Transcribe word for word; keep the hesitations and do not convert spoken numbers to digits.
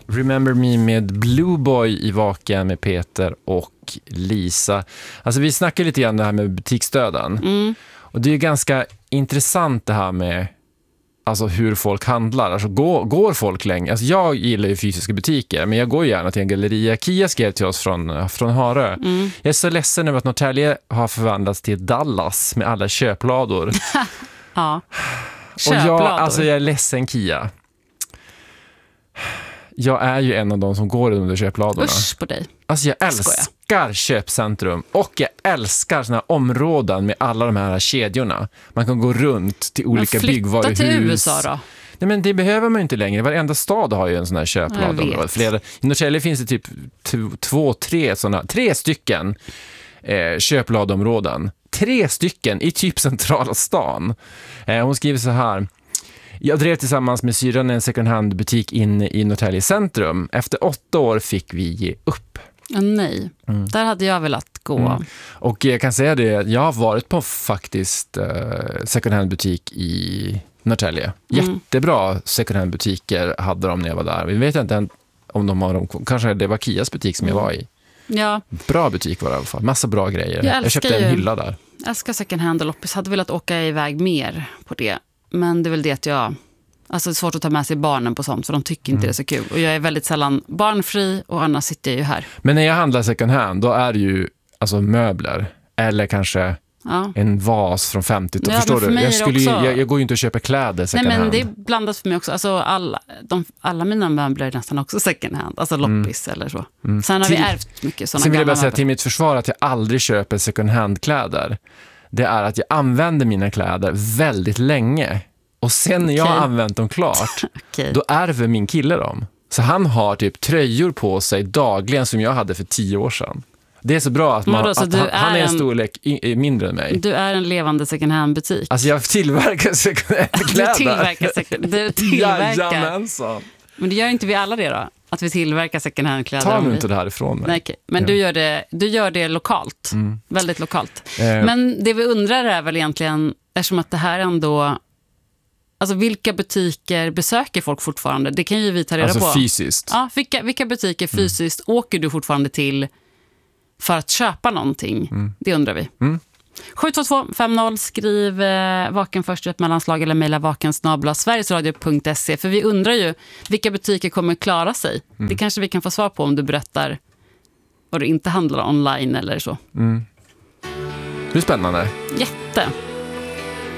Remember Me med Blue Boy i Vaken med Peter och Lisa. Alltså vi snackar lite grann det här med butiksdöden. Mm. Och det är ju ganska intressant det här med alltså hur folk handlar. Alltså går, går folk länge? Alltså jag gillar ju fysiska butiker, men jag går gärna till en galleria. Kia skrev till oss från, från Harö. Mm. Jag är så ledsen över att Norrtälje har förvandlats till Dallas med alla köplador. Ja. Och jag, alltså jag är ledsen, Kia. Jag är ju en av de som går under köpladorna. Usch på dig. Alltså jag älskar köpcentrum. Och jag älskar såna här områden med alla de här kedjorna. Man kan gå runt till olika byggvaruhus. Flytta till U S A då? Nej, men det behöver man ju inte längre. Varenda stad har ju en sån här köplada. Flera. I Norrtälje finns det typ t- två, tre såna, tre stycken eh, köpladområden. Tre stycken i typ centrala stan. Eh, hon skriver så här: jag drev tillsammans med syrran en second hand butik inne i Norrtälje centrum. Efter åtta år fick vi ge upp. Oh, nej, mm. Där hade jag velat gå. Mm. Och jag kan säga det, jag har varit på faktiskt uh, second hand butik i Norrtälje. Mm. Jättebra second hand butiker hade de när jag var där. Vi vet inte om de har dem, kanske det var Kias butik som mm. jag var i. Ja. Bra butik var det i alla fall, massa bra grejer. Jag, jag köpte en ju, hylla där. Jag älskar second hand och loppis, hade velat åka iväg mer på det. Men det är väl det att jag... Alltså det är svårt att ta med sig barnen på sånt, för de tycker inte mm. det är så kul. Och jag är väldigt sällan barnfri, och annars sitter jag ju här. Men när jag handlar second hand, då är det ju alltså möbler. Eller kanske ja. en vas från femtio. Ja, förstår du? Jag, skulle ju, jag, jag går ju inte och köper kläder second hand. Nej, men hand. Det är blandat för mig också. Alltså alla, de, alla mina möbler är nästan också second hand. Alltså loppis mm. eller så. Mm. Sen har till, vi ärvt mycket sådana. Sen vill jag bara säga möbler. Till mitt försvar att jag aldrig köper second hand-kläder. Det är att jag använder mina kläder väldigt länge. Och sen när jag har okay. använt dem klart, okay. då ärver min kille dem. Så han har typ tröjor på sig dagligen som jag hade för tio år sedan. Det är så bra att, man, då, att han, är han är en storlek i, mindre än mig. Du är en levande second hand-butik. Alltså jag tillverkar second hand-kläder. Du tillverkar second Du tillverkar. Jajamensan. Men det gör inte vi alla det då? Att vi tillverkar second hand-kläder. Ta nu inte det här ifrån mig. Nej, okay. Men ja. du, gör det, du gör det lokalt. Mm. Väldigt lokalt. Eh. Men det vi undrar är väl egentligen, eftersom att det här ändå... Alltså vilka butiker besöker folk fortfarande? Det kan ju vi ta reda alltså på. Alltså fysiskt. Ja, vilka, vilka butiker fysiskt mm. åker du fortfarande till för att köpa någonting? Mm. Det undrar vi. Mm. sju två två fem noll, skriv eh, vaken först i ett mellanslag eller mejla vaken snabel-a sverigesradio punkt se. För vi undrar ju, vilka butiker kommer klara sig? Mm. Det kanske vi kan få svar på om du berättar vad du inte handlar online eller så. Mm. Det är spännande. Jätte.